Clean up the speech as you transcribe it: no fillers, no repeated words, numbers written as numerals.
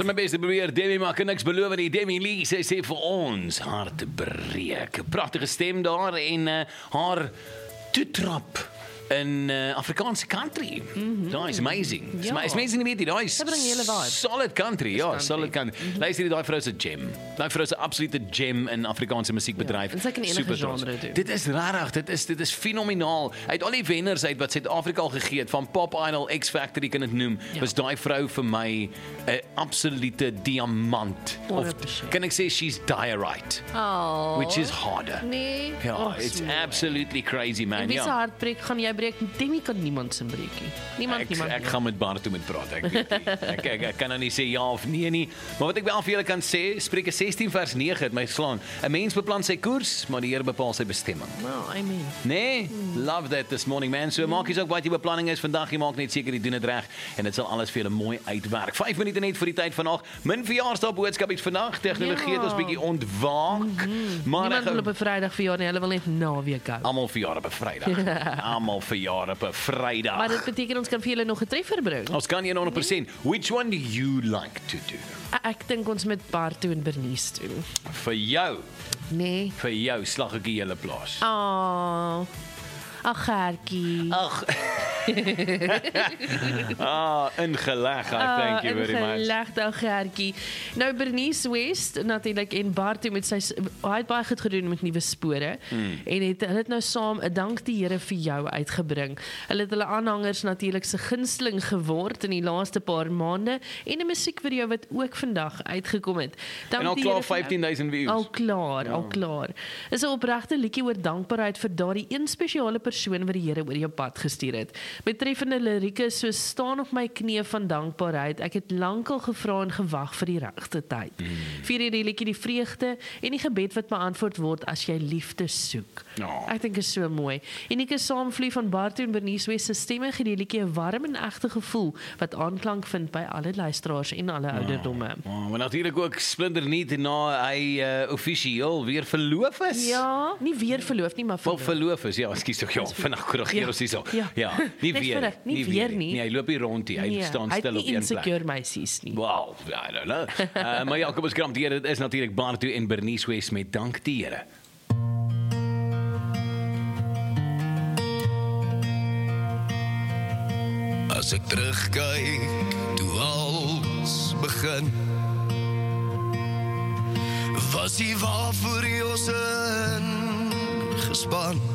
So my beste probeer, Demi maak niks beloof nie. Demi Lee, sy sê vir ons harte breek. Pragtige stem daar en haar toetrap in Afrikaanse country. Daai is amazing. Ja. Is amazing nie weet jy, daai is Sy bring hele vibe. solid country, ja, country. solid country. Luister, daai vrou is 'n gem. Daai vrou is 'n absolute gem in Afrikaanse musiekbedryf. Ja, en sy kan enige Super trots. genre doen. Dit is rarig, dit is fenomenaal. Uit al die wenners uit wat Suid-Afrika al gegee het, van Pop Idol, X Factor, jy kan dit noem, was daai vrou vir my 'n absolute diamant. Of 100%. kan ek sê she's diorite, Oh. which is harder. Nee. Ja, Oh, it's so mooi. absolutely crazy, man. En wie se Ja. hart breek, gaan jy breek? Demi kan niemand se breek nie. Niemand. Ek gaan met Bart toe met praat, ek weet nie. Ek kan nou nie sê ja of nee nie, maar wat ek wel vir julle kan sê, Spreuke 16 vers 9 het my geslaan. 'n Mens beplan sy koers, maar die Here bepaal sy bestemming. Nou, I mean. Nee, love that this morning, man. So maak jy ook wat jou beplanning is vandag, jy maak net seker jy doen dit reg en dit sal alles vir julle mooi uitwerk. 5 minute net vir die tyd vanaand. Min verjaarsdag boodskap iets vandag. Tegnologie het ons bietjie ontwaak. Maar Niemand wil op 'n Vrydag verjaar nie, hulle wil net naweek hou. almal verjaar op 'n Vrydag. Almal verjaar op 'n Vrydag. Maar dit beteken ons kan vir julle nog 'n treffer bring. Ons kan 100%. Which one do you like to do? Ek dink ons met Bart toe en Bernice doen. Vir jou, Nee. vir jou slag ek die hele plaas. Oh. Ag, Gertjie. Ag. Ingeleg. Thank you very much. Ingelegde Gertjie. Nou Bernice West natuurlik en Bart toe met sy hy het baie goed gedoen met nuwe spore en hulle het nou saam 'n dank die Here vir jou uitgebring. Hulle het hulle aanhangers natuurlik se gunsteling geword in die laaste paar maande en 'n musiekvideo wat ook vandag uitgekom het. Dank En al die klaar Here vir jou. 15,000 views. Al klaar. Is 'n opregte liedjie oor dankbaarheid vir daardie een spesiale persoon wat die Here oor jou pad gestuur het. Betreffende lirieke so staan op my knieë van dankbaarheid. Ek het lankal gevra en gewag vir die regte tyd. Vier hierdie liedjie die vreugde en die gebed wat beantwoord word as jy liefde soek. Ja. Ek dink is so mooi. Unieke saamvloei van Bart en Bernice West se stemme gee die liedjie 'n warm en egte gevoel wat aanklank vind by alle luisteraars en alle ouderdomme. Maar natuurlik ook splinternuut na hy offisieel weer verloof is. Ja, nie weer verloof nie, maar Wel verloof is, ja, ekskuus tog, ja, vinnig korrigeer ons hierso. Ja, nie Net weer, vinnig, nie weer nie. Nee, hy loop hier rond, hy staan stil op hy een het nie plek. insecure meisies nie. Wow, I don't know. Maar ja, kom ons kram die Here, dit is natuurlik Bart en Bernice West met dank die Here. As ek terugkyk toe alles begin, was die waarvoor jy ons ingespan.